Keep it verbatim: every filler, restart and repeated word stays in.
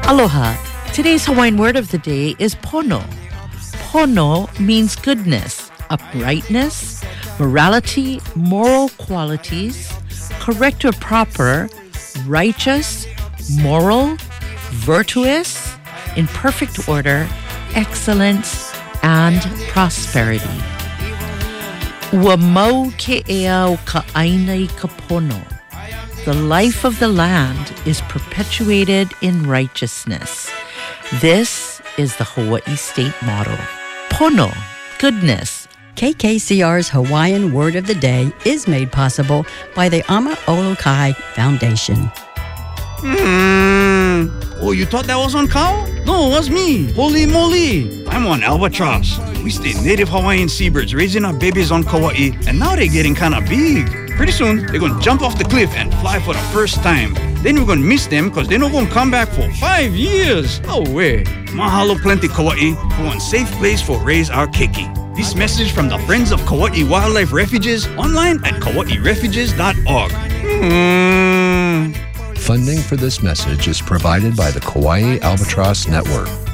Aloha. Today's Hawaiian word of the day is pono. Pono means goodness, uprightness, morality, moral qualities, correct or proper, righteous, moral, virtuous, in perfect order, excellence, and prosperity. Ua mau ke ea o ka ainai ka pono. The life of the land is perpetuated in righteousness. This is the Hawaii state motto. Pono, goodness. K K C R's Hawaiian Word of the Day is made possible by the Ama Olokai Foundation. Hmm. Oh, you thought that was on Kao? No, it was me. Holy moly. I'm on Albatross. We stay native Hawaiian seabirds raising our babies on Kauai, and now they're getting kind of big. Pretty soon, they're going to jump off the cliff and fly for the first time. Then we're going to miss them because they're not going to come back for five years. No way. Mahalo plenty Kauai for one safe place for raise our keiki. This message from the Friends of Kauai Wildlife Refuges online at kauai refuges dot org. Hmm. Funding for this message is provided by the Kauai Albatross Network.